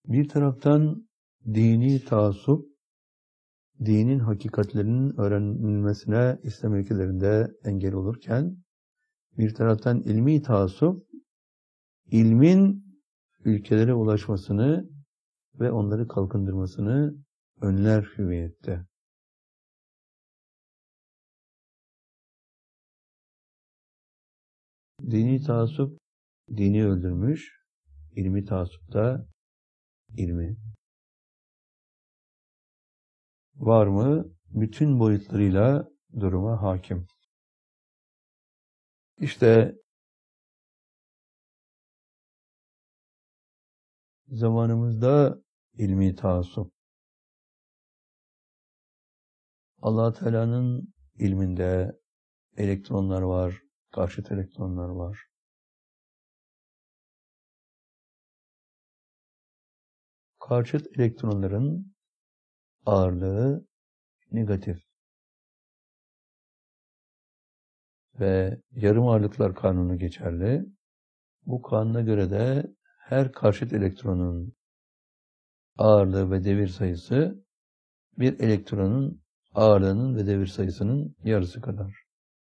Bir taraftan dini taassup, dinin hakikatlerinin öğrenilmesine İslam ülkelerinde engel olurken, bir taraftan ilmi taassup, ilmin ülkelere ulaşmasını ve onları kalkındırmasını önler hüviyette. Dini taassup dini öldürmüş, ilmi taassup da ilmi. Var mı? Bütün boyutlarıyla duruma hakim. İşte zamanımızda ilmi taassup, Allah Teala'nın ilminde elektronlar var, karşıt elektronlar var. Karşıt elektronların ağırlığı negatif ve yarım ağırlıklar kanunu geçerli. Bu kanuna göre de her karşıt elektronun ağırlığı ve devir sayısı bir elektronun ağırlığının ve devir sayısının yarısı kadar.